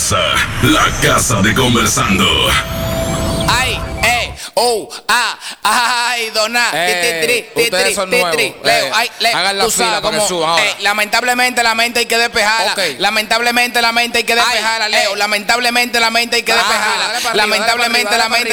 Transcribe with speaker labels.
Speaker 1: La casa de conversando.
Speaker 2: Ay, ay, dona.
Speaker 3: Ustedes son nuevos. Hagan la fila para que suban ahora.
Speaker 2: Lamentablemente la mente hay que despejarla.
Speaker 3: Okay.
Speaker 2: Lamentablemente la mente hay que despejarla, Leo. Lamentablemente la mente hay que despejarla. Lamentablemente la mente